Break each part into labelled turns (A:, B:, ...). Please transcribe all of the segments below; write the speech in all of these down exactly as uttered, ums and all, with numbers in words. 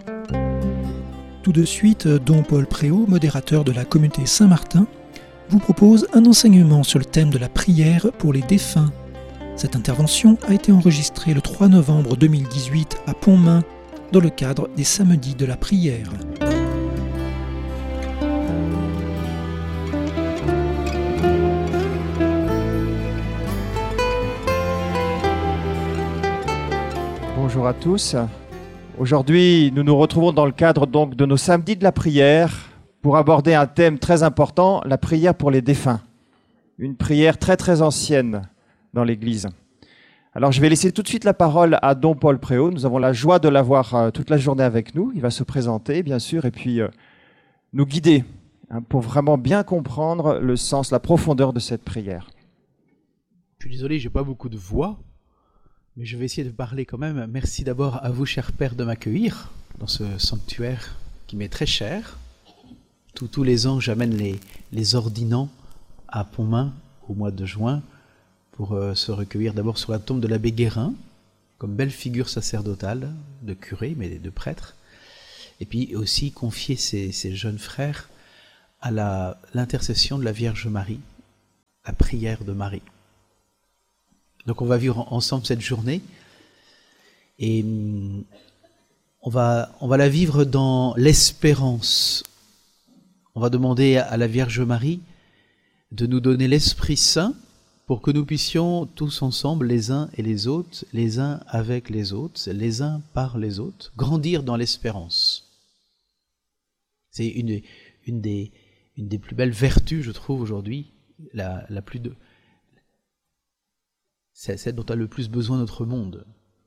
A: Tout de suite, Don Paul Préau, modérateur de la communauté Saint-Martin, vous propose un enseignement sur le thème de la prière pour les défunts. Cette intervention a été enregistrée le trois novembre deux mille dix-huit à Pontmain, dans le cadre des Samedis de la prière.
B: Bonjour à tous. Aujourd'hui, nous nous retrouvons dans le cadre donc de nos Samedis de la prière pour aborder un thème très important, la prière pour les défunts. Une prière très très ancienne dans l'Église. Alors je vais laisser tout de suite la parole à Don Paul Préau. Nous avons la joie de l'avoir euh, toute la journée avec nous. Il va se présenter bien sûr et puis euh, nous guider hein, pour vraiment bien comprendre le sens, la profondeur de cette prière.
C: Je suis désolé, j'ai pas beaucoup de voix, mais je vais essayer de parler quand même. Merci d'abord à vous, cher Père, de m'accueillir dans ce sanctuaire qui m'est très cher. Tous, tous les ans, j'amène les, les ordinants à Pontmain au mois de juin pour euh, se recueillir d'abord sur la tombe de l'abbé Guérin, comme belle figure sacerdotale, de curé, mais de prêtre, et puis aussi confier ces, ces jeunes frères à la, l'intercession de la Vierge Marie, la prière de Marie. Donc on va vivre ensemble cette journée, et on va, on va la vivre dans l'espérance. On va demander à la Vierge Marie de nous donner l'Esprit Saint pour que nous puissions tous ensemble, les uns et les autres, les uns avec les autres, les uns par les autres, grandir dans l'espérance. C'est une, une, des, une des plus belles vertus, je trouve, aujourd'hui, la, la plus de, c'est celle dont a le plus besoin notre monde.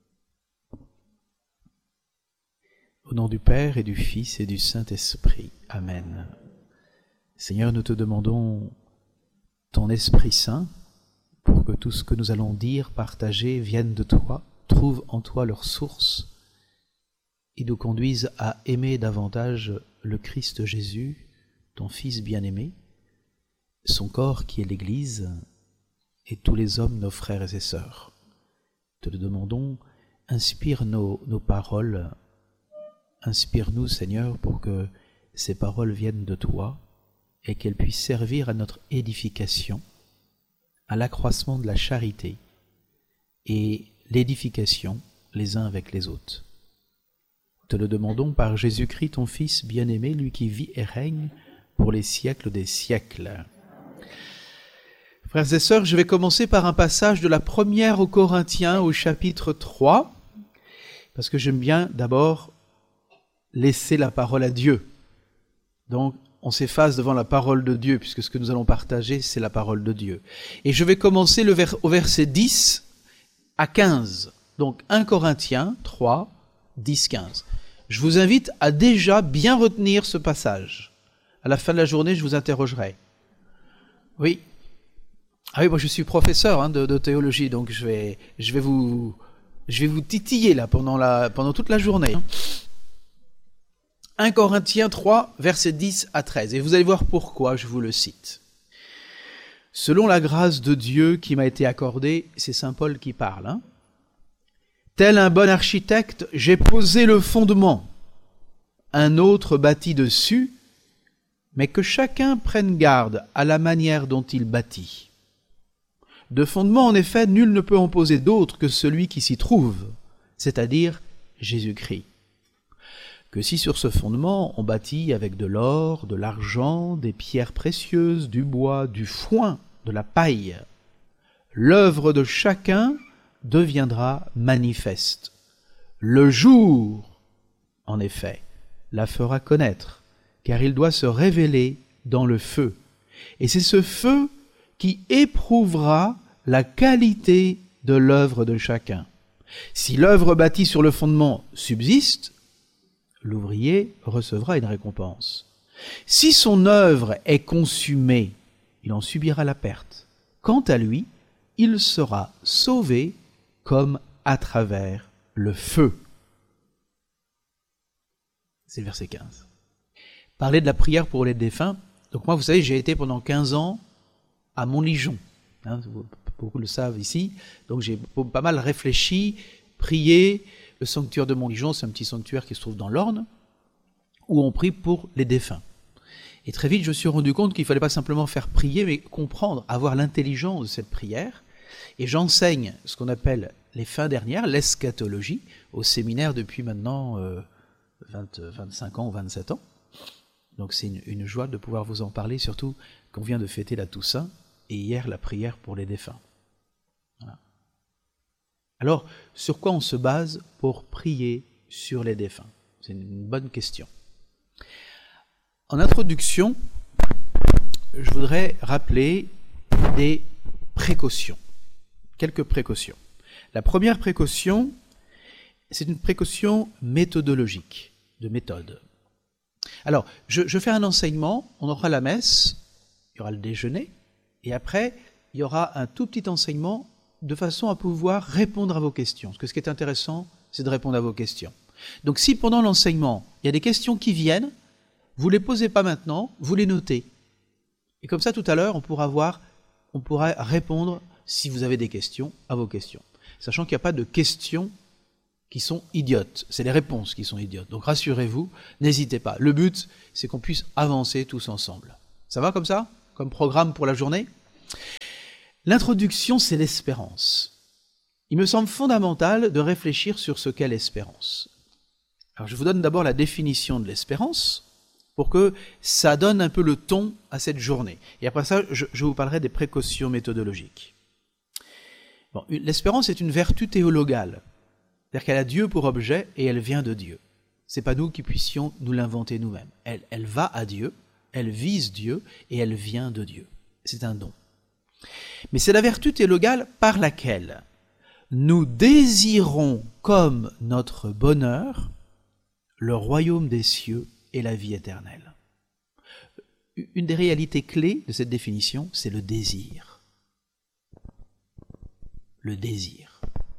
C: Au nom du Père et du Fils et du Saint-Esprit. Amen. Seigneur, nous te demandons ton Esprit Saint pour que tout ce que nous allons dire, partager, vienne de toi, trouve en toi leur source et nous conduise à aimer davantage le Christ Jésus, ton Fils bien-aimé, son corps qui est l'Église et tous les hommes, nos frères et ses sœurs. Te le demandons, inspire nos, nos paroles, inspire-nous, Seigneur, pour que ces paroles viennent de toi et qu'elles puissent servir à notre édification, à l'accroissement de la charité et l'édification les uns avec les autres. Te le demandons par Jésus-Christ, ton Fils bien-aimé, lui qui vit et règne pour les siècles des siècles. Frères et sœurs, je vais commencer par un passage de la première aux Corinthiens au chapitre trois, parce que j'aime bien d'abord laisser la parole à Dieu. Donc, on s'efface devant la parole de Dieu, puisque ce que nous allons partager, c'est la parole de Dieu. Et je vais commencer le vers, au verset dix à quinze. Donc, un Corinthiens trois, dix, quinze. Je vous invite à déjà bien retenir ce passage. À la fin de la journée, je vous interrogerai. Oui. Ah oui, moi je suis professeur hein, de, de théologie, donc je vais, je vais vous, je vais vous titiller là pendant la, pendant toute la journée. un Corinthiens trois, versets dix à treize. Et vous allez voir pourquoi je vous le cite. Selon la grâce de Dieu qui m'a été accordée, c'est saint Paul qui parle. Hein. Tel un bon architecte, j'ai posé le fondement, un autre bâtit dessus, mais que chacun prenne garde à la manière dont il bâtit. De fondement, en effet, nul ne peut en poser d'autre que celui qui s'y trouve, c'est-à-dire Jésus-Christ. Que si sur ce fondement on bâtit avec de l'or, de l'argent, des pierres précieuses, du bois, du foin, de la paille, l'œuvre de chacun deviendra manifeste. Le jour, en effet, la fera connaître, car il doit se révéler dans le feu. Et c'est ce feu qui éprouvera la qualité de l'œuvre de chacun. Si l'œuvre bâtie sur le fondement subsiste, l'ouvrier recevra une récompense. Si son œuvre est consumée, il en subira la perte. Quant à lui, il sera sauvé comme à travers le feu. C'est le verset quinze. Parler de la prière pour les défunts. Donc moi, vous savez, j'ai été pendant quinze ans à Montligeon. Hein, beaucoup le savent ici. Donc j'ai pas mal réfléchi, prié le sanctuaire de Montligeon, c'est un petit sanctuaire qui se trouve dans l'Orne, où on prie pour les défunts. Et très vite, je me suis rendu compte qu'il ne fallait pas simplement faire prier, mais comprendre, avoir l'intelligence de cette prière. Et j'enseigne ce qu'on appelle les fins dernières, l'eschatologie, au séminaire depuis maintenant euh, vingt, vingt-cinq ans ou vingt-sept ans. Donc c'est une, une joie de pouvoir vous en parler, surtout qu'on vient de fêter la Toussaint, et hier la prière pour les défunts. Voilà. Alors, sur quoi on se base pour prier sur les défunts? C'est une bonne question. En introduction, je voudrais rappeler des précautions, quelques précautions. La première précaution, c'est une précaution méthodologique, de méthode. Alors, je, je fais un enseignement, on aura la messe, il y aura le déjeuner, et après, il y aura un tout petit enseignement de façon à pouvoir répondre à vos questions. Parce que ce qui est intéressant, c'est de répondre à vos questions. Donc si pendant l'enseignement, il y a des questions qui viennent, vous ne les posez pas maintenant, vous les notez. Et comme ça, tout à l'heure, on pourra voir, on pourra répondre, si vous avez des questions, à vos questions. Sachant qu'il n'y a pas de questions qui sont idiotes, c'est les réponses qui sont idiotes. Donc rassurez-vous, n'hésitez pas. Le but, c'est qu'on puisse avancer tous ensemble. Ça va comme ça? Comme programme pour la journée? L'introduction, c'est l'espérance. Il me semble fondamental de réfléchir sur ce qu'est l'espérance. Alors je vous donne d'abord la définition de l'espérance, pour que ça donne un peu le ton à cette journée. Et après ça, je, je vous parlerai des précautions méthodologiques. Bon, l'espérance est une vertu théologale, c'est-à-dire qu'elle a Dieu pour objet et elle vient de Dieu. C'est pas nous qui puissions nous l'inventer nous-mêmes. Elle, elle va à Dieu, elle vise Dieu et elle vient de Dieu. C'est un don. Mais c'est la vertu théologale par laquelle nous désirons comme notre bonheur le royaume des cieux et la vie éternelle. Une des réalités clés de cette définition, c'est le désir. Le désir.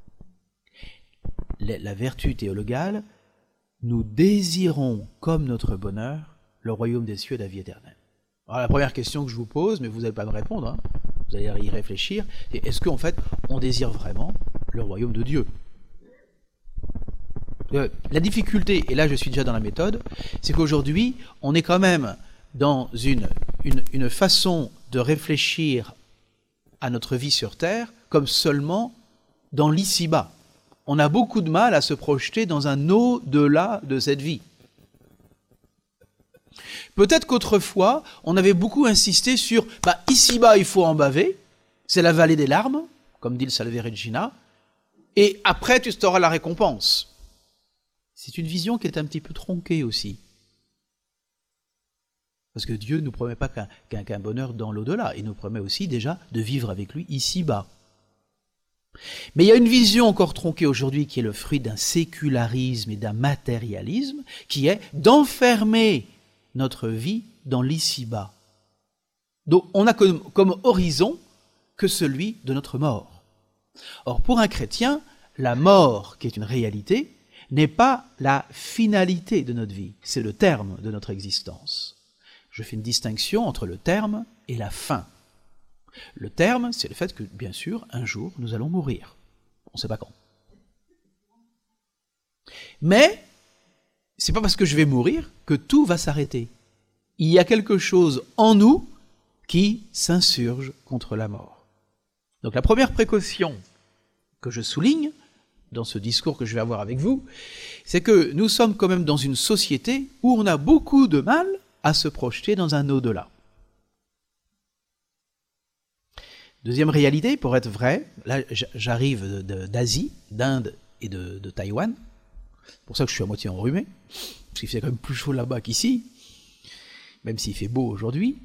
C: La vertu théologale, nous désirons comme notre bonheur le royaume des cieux et la vie éternelle. Alors la première question que je vous pose, mais vous n'allez pas me répondre, hein, vous allez y réfléchir, c'est est-ce qu'en fait on désire vraiment le royaume de Dieu? La difficulté, et là je suis déjà dans la méthode, c'est qu'aujourd'hui, on est quand même dans une, une, une façon de réfléchir à notre vie sur Terre comme seulement dans l'ici-bas. On a beaucoup de mal à se projeter dans un au-delà de cette vie. Peut-être qu'autrefois, on avait beaucoup insisté sur bah, ici-bas, il faut en baver, c'est la vallée des larmes, comme dit le Salve Regina, et après, tu auras la récompense. C'est une vision qui est un petit peu tronquée aussi. Parce que Dieu ne nous promet pas qu'un, qu'un, qu'un bonheur dans l'au-delà, il nous promet aussi déjà de vivre avec lui ici-bas. Mais il y a une vision encore tronquée aujourd'hui qui est le fruit d'un sécularisme et d'un matérialisme, qui est d'enfermer notre vie dans l'ici-bas. Donc on n'a comme, comme horizon que celui de notre mort. Or pour un chrétien, la mort, qui est une réalité, n'est pas la finalité de notre vie, c'est le terme de notre existence. Je fais une distinction entre le terme et la fin. Le terme, c'est le fait que, bien sûr, un jour, nous allons mourir. On ne sait pas quand. Mais, c'est pas parce que je vais mourir que tout va s'arrêter. Il y a quelque chose en nous qui s'insurge contre la mort. Donc la première précaution que je souligne, dans ce discours que je vais avoir avec vous, c'est que nous sommes quand même dans une société où on a beaucoup de mal à se projeter dans un au-delà. Deuxième réalité, pour être vrai, là j'arrive de, de, d'Asie, d'Inde et de, de Taïwan, c'est pour ça que je suis à moitié enrhumé, parce qu'il fait quand même plus chaud là-bas qu'ici, même s'il fait beau aujourd'hui.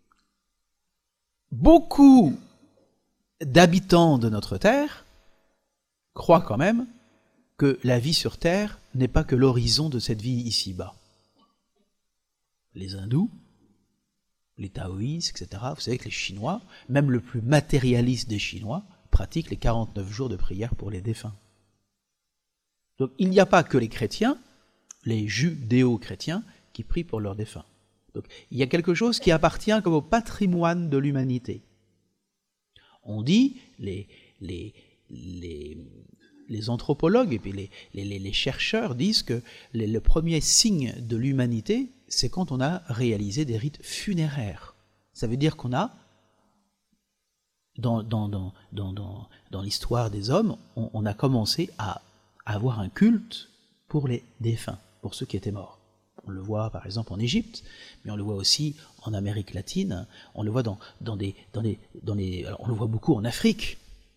C: Beaucoup d'habitants de notre Terre croient quand même que la vie sur Terre n'est pas que l'horizon de cette vie ici-bas. Les hindous, les taoïstes, et cetera. Vous savez que les Chinois, même le plus matérialiste des Chinois, pratiquent les quarante-neuf jours de prière pour les défunts. Donc il n'y a pas que les chrétiens, les judéo-chrétiens, qui prient pour leurs défunts. Donc il y a quelque chose qui appartient comme au patrimoine de l'humanité. On dit, les, les, les, les anthropologues et puis les, les, les chercheurs disent que les, le premier signe de l'humanité, c'est quand on a réalisé des rites funéraires. Ça veut dire qu'on a, dans, dans, dans, dans, dans, dans l'histoire des hommes, on, on a commencé à avoir un culte pour les défunts, pour ceux qui étaient morts. On le voit par exemple en Égypte, mais on le voit aussi en Amérique latine, on le voit dans, dans des, dans les, dans les, alors on le voit beaucoup en Afrique.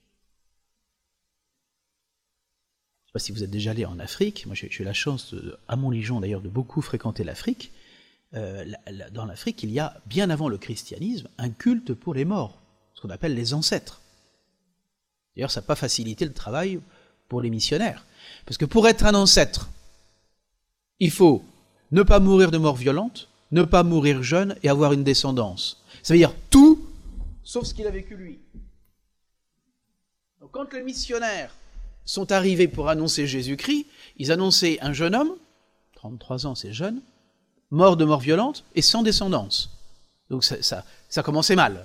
C: Je ne sais pas si vous êtes déjà allé en Afrique, moi j'ai eu la chance, de, à Montligeon d'ailleurs, de beaucoup fréquenter l'Afrique. Euh, la, la, dans l'Afrique, il y a, bien avant le christianisme, un culte pour les morts, ce qu'on appelle les ancêtres. D'ailleurs, ça n'a pas facilité le travail pour les missionnaires. Parce que pour être un ancêtre, il faut ne pas mourir de mort violente, ne pas mourir jeune et avoir une descendance. Ça veut dire tout, sauf ce qu'il a vécu lui. Donc, quand les missionnaires sont arrivés pour annoncer Jésus-Christ, ils annonçaient un jeune homme, trente-trois ans c'est jeune, mort de mort violente et sans descendance. Donc ça, ça, ça commençait mal.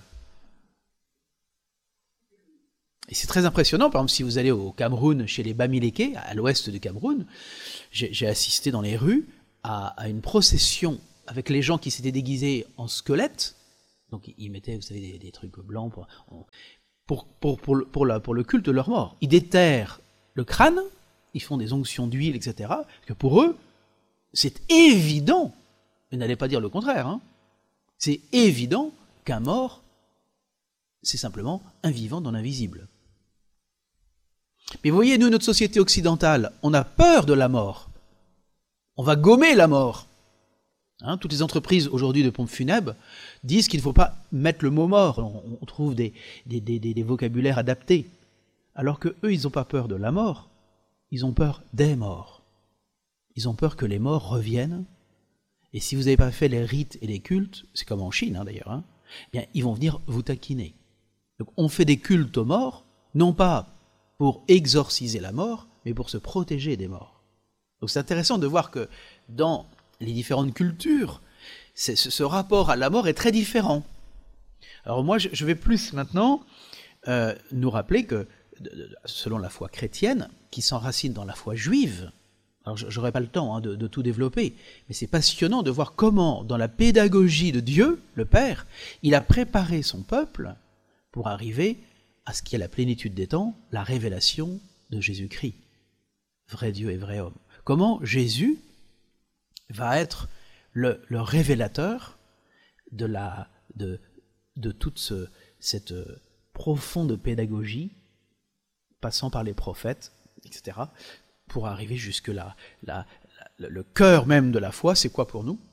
C: Et c'est très impressionnant, par exemple, si vous allez au Cameroun, chez les Bamileke, à l'ouest du Cameroun, j'ai, j'ai assisté dans les rues à, à une procession avec les gens qui s'étaient déguisés en squelettes. Donc ils mettaient, vous savez, des, des trucs blancs pour, pour, pour, pour, le, pour, la, pour le culte de leur mort. Ils déterrent le crâne, ils font des onctions d'huile, et cetera. Parce que pour eux, c'est évident, et n'allez pas dire le contraire, hein, c'est évident qu'un mort, c'est simplement un vivant dans l'invisible. Mais vous voyez, nous, notre société occidentale, on a peur de la mort. On va gommer la mort. Hein, toutes les entreprises aujourd'hui de pompes funèbres disent qu'il ne faut pas mettre le mot mort. On, on trouve des, des, des, des vocabulaires adaptés. Alors qu'eux, ils n'ont pas peur de la mort, ils ont peur des morts. Ils ont peur que les morts reviennent. Et si vous n'avez pas fait les rites et les cultes, c'est comme en Chine hein, d'ailleurs, hein, bien, ils vont venir vous taquiner. Donc on fait des cultes aux morts, non pas pour exorciser la mort, mais pour se protéger des morts. Donc c'est intéressant de voir que dans les différentes cultures, c'est, ce rapport à la mort est très différent. Alors moi, je, je vais plus maintenant euh, nous rappeler que, de, de, selon la foi chrétienne, qui s'enracine dans la foi juive, alors j'aurai pas le temps hein, de, de tout développer, mais c'est passionnant de voir comment, dans la pédagogie de Dieu, le Père, il a préparé son peuple pour arriver à ce qui est la plénitude des temps, la révélation de Jésus-Christ, vrai Dieu et vrai homme. Comment Jésus va être le, le révélateur de, la, de, de toute ce, cette profonde pédagogie, passant par les prophètes, et cetera, pour arriver jusque là. La, la, le cœur même de la foi, c'est quoi pour nous?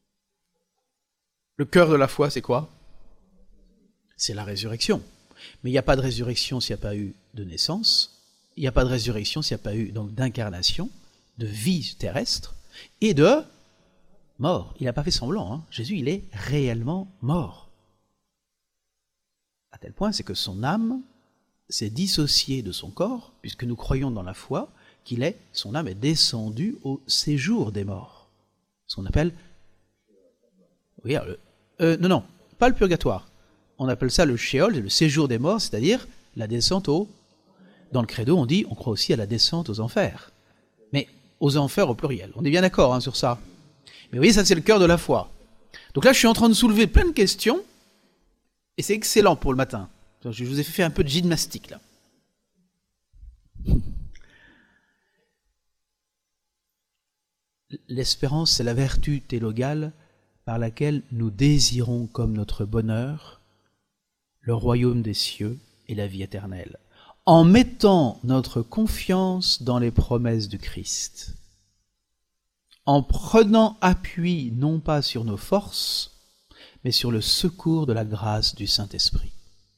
C: Le cœur de la foi, c'est quoi? C'est la résurrection. Mais il n'y a pas de résurrection s'il n'y a pas eu de naissance, il n'y a pas de résurrection s'il n'y a pas eu donc d'incarnation, de vie terrestre et de mort. Il n'a pas fait semblant, hein. Jésus, il est réellement mort. À tel point, c'est que son âme s'est dissociée de son corps, puisque nous croyons dans la foi qu'il est, son âme est descendue au séjour des morts. Ce qu'on appelle... Oui, alors, euh, non, non, pas le purgatoire. On appelle ça le Sheol, le séjour des morts, c'est-à-dire la descente au... Dans le credo, on dit, on croit aussi à la descente aux enfers. Mais aux enfers au pluriel. On est bien d'accord hein, sur ça. Mais vous voyez, ça c'est le cœur de la foi. Donc là, je suis en train de soulever plein de questions, et c'est excellent pour le matin. Je vous ai fait un peu de gymnastique, là. L'espérance, c'est la vertu télogale par laquelle nous désirons comme notre bonheur le royaume des cieux et la vie éternelle, en mettant notre confiance dans les promesses du Christ, en prenant appui non pas sur nos forces, mais sur le secours de la grâce du Saint-Esprit.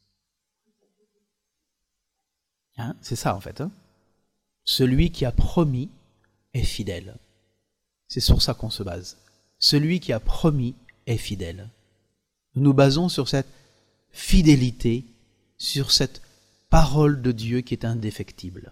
C: Hein, c'est ça en fait. Hein. Celui qui a promis est fidèle. C'est sur ça qu'on se base. Celui qui a promis est fidèle. Nous nous basons sur cette fidélité, sur cette parole de Dieu qui est indéfectible.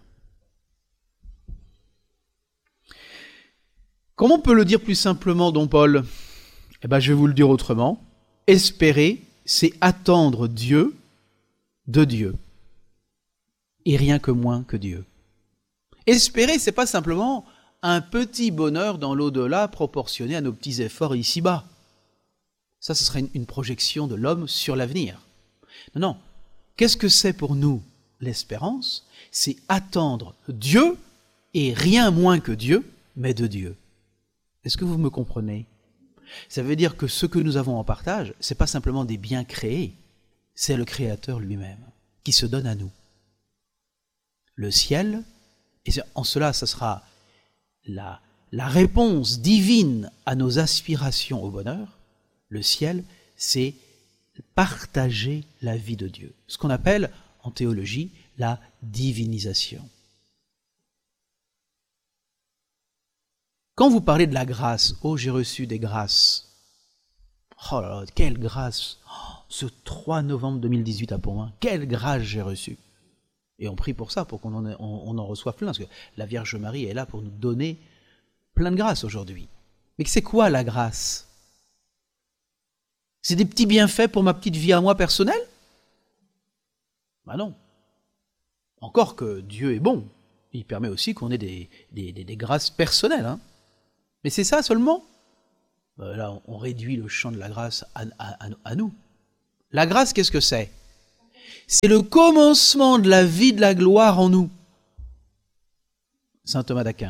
C: Comment on peut le dire plus simplement, don Paul? Eh bien, je vais vous le dire autrement. Espérer, c'est attendre Dieu de Dieu. Et rien que moins que Dieu. Espérer, c'est pas simplement un petit bonheur dans l'au-delà proportionné à nos petits efforts ici-bas. Ça, ce serait une, une projection de l'homme sur l'avenir. Non, non. Qu'est-ce que c'est pour nous l'espérance? C'est attendre Dieu, et rien moins que Dieu, mais de Dieu. Est-ce que vous me comprenez? Ça veut dire que ce que nous avons en partage, ce n'est pas simplement des biens créés, c'est le Créateur lui-même qui se donne à nous. Le ciel, et en cela, ce sera la, la réponse divine à nos aspirations au bonheur. Le ciel, c'est partager la vie de Dieu, ce qu'on appelle en théologie la divinisation. Quand vous parlez de la grâce, « Oh, j'ai reçu des grâces », oh là là, quelle grâce, oh, ce trois novembre deux mille dix-huit à Pont-Main, quelle grâce j'ai reçue. Et on prie pour ça, pour qu'on en, on, on en reçoive plein, parce que la Vierge Marie est là pour nous donner plein de grâces aujourd'hui. Mais c'est quoi la grâce? C'est des petits bienfaits pour ma petite vie à moi personnelle? Ben non. Encore que Dieu est bon, il permet aussi qu'on ait des, des, des, des grâces personnelles, hein. Mais c'est ça seulement? Ben là, on réduit le champ de la grâce à, à, à, à nous. La grâce, qu'est-ce que c'est? C'est le commencement de la vie de la gloire en nous. Saint Thomas d'Aquin.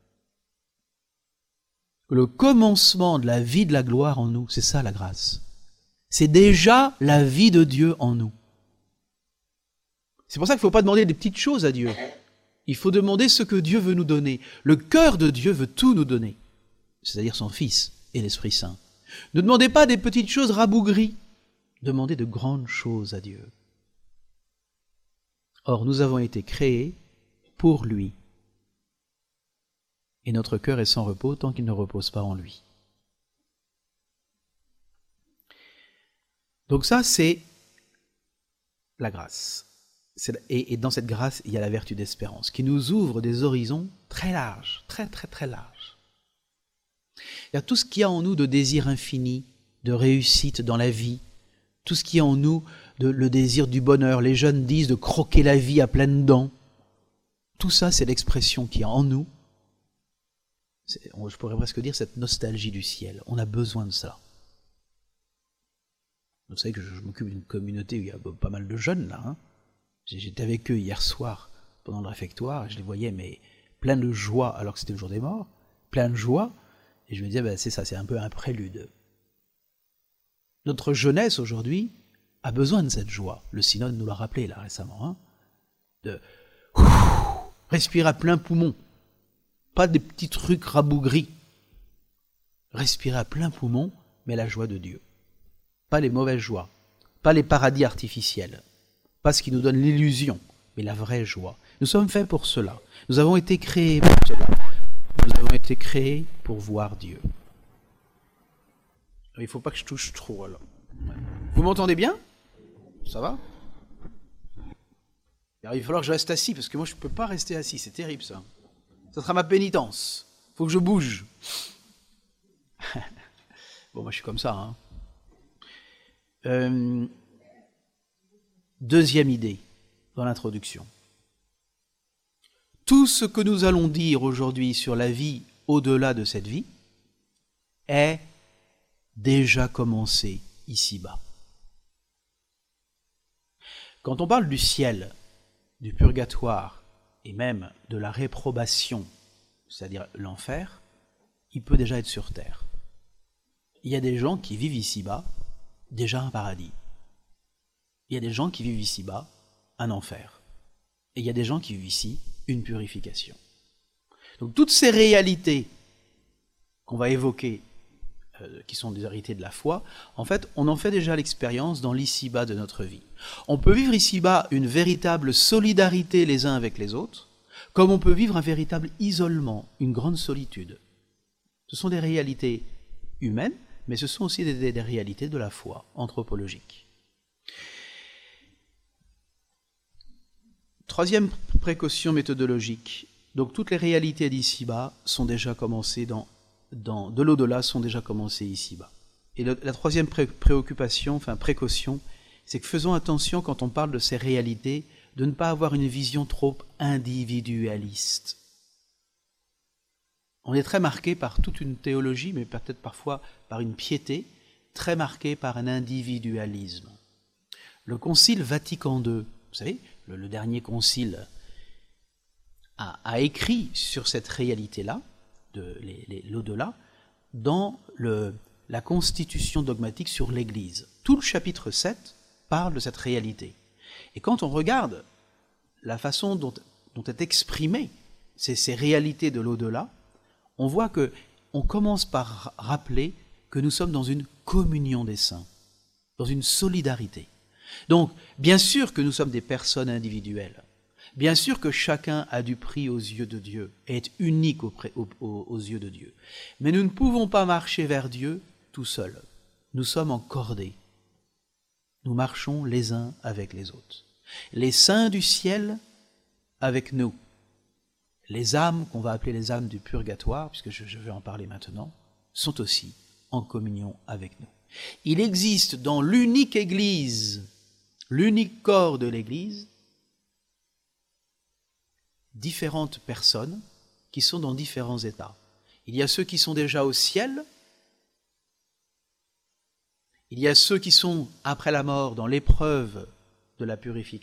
C: Le commencement de la vie de la gloire en nous, c'est ça la grâce. C'est déjà la vie de Dieu en nous. C'est pour ça qu'il ne faut pas demander des petites choses à Dieu. Il faut demander ce que Dieu veut nous donner. Le cœur de Dieu veut tout nous donner, c'est-à-dire son Fils et l'Esprit Saint. Ne demandez pas des petites choses rabougries, demandez de grandes choses à Dieu. Or, nous avons été créés pour lui. Et notre cœur est sans repos tant qu'il ne repose pas en lui. Donc ça, c'est la grâce. Et, et dans cette grâce, il y a la vertu d'espérance, qui nous ouvre des horizons très larges, très très très larges. Il y a tout ce qu'il y a en nous de désir infini, de réussite dans la vie, tout ce qui est en nous, de, le désir du bonheur. Les jeunes disent de croquer la vie à pleines dents. Tout ça, c'est l'expression qui est en nous. C'est, je pourrais presque dire cette nostalgie du ciel. On a besoin de ça. Vous savez que je, je m'occupe d'une communauté où il y a pas mal de jeunes, là. Hein. J'étais avec eux hier soir, pendant le réfectoire, et je les voyais, mais plein de joie, alors que c'était le jour des morts, plein de joie, et je me disais, ben, c'est ça, c'est un peu un prélude. Notre jeunesse, aujourd'hui, a besoin de cette joie. Le synode nous l'a rappelé, là, récemment, hein, de ouf, respirer à plein poumon, pas des petits trucs rabougris. Respirer à plein poumon, mais la joie de Dieu. Pas les mauvaises joies, pas les paradis artificiels, pas ce qui nous donne l'illusion, mais la vraie joie. Nous sommes faits pour cela. Nous avons été créés pour cela. Nous avons été créés pour voir Dieu. Il ne faut pas que je touche trop, alors. Vous m'entendez bien? Ça va? Alors, il va falloir que je reste assis, parce que moi, je ne peux pas rester assis. C'est terrible, ça. Ça sera ma pénitence. Il faut que je bouge. Bon, moi, je suis comme ça, hein. Euh, deuxième idée dans l'introduction. Tout ce que nous allons dire aujourd'hui sur la vie au-delà de cette vie est déjà commencé ici-bas. Quand on parle du ciel, du purgatoire et même de la réprobation, c'est-à-dire l'enfer, il peut déjà être sur terre. Il y a des gens qui vivent ici-bas déjà un paradis. Il y a des gens qui vivent ici-bas un enfer. Et il y a des gens qui vivent ici une purification. Donc toutes ces réalités qu'on va évoquer, euh, qui sont des réalités de la foi, en fait, on en fait déjà l'expérience dans l'ici-bas de notre vie. On peut vivre ici-bas une véritable solidarité les uns avec les autres, comme on peut vivre un véritable isolement, une grande solitude. Ce sont des réalités humaines, mais ce sont aussi des, des, des réalités de la foi anthropologique. Troisième précaution méthodologique. Donc toutes les réalités d'ici-bas sont déjà commencées dans, dans de l'au-delà sont déjà commencées ici-bas. Et le, la troisième pré préoccupation, enfin précaution, c'est que faisons attention quand on parle de ces réalités de ne pas avoir une vision trop individualiste. On est très marqué par toute une théologie, mais peut-être parfois par une piété, très marquée par un individualisme. Le Concile Vatican deux, vous savez, le, le dernier concile a, a écrit sur cette réalité-là, de les, les, l'au-delà, dans le, la constitution dogmatique sur l'Église. Tout le chapitre sept parle de cette réalité. Et quand on regarde la façon dont, dont est exprimée ces, ces réalités de l'au-delà, on voit que on commence par rappeler que nous sommes dans une communion des saints, dans une solidarité. Donc, bien sûr que nous sommes des personnes individuelles, bien sûr que chacun a du prix aux yeux de Dieu et est unique auprès, aux, aux, aux yeux de Dieu. Mais nous ne pouvons pas marcher vers Dieu tout seuls. Nous sommes en cordée. Nous marchons les uns avec les autres. Les saints du ciel avec nous. Les âmes, qu'on va appeler les âmes du purgatoire, puisque je, je vais en parler maintenant, sont aussi en communion avec nous. Il existe dans l'unique Église, l'unique corps de l'Église, différentes personnes qui sont dans différents états. Il y a ceux qui sont déjà au ciel, il y a ceux qui sont, après la mort, dans l'épreuve de la purification,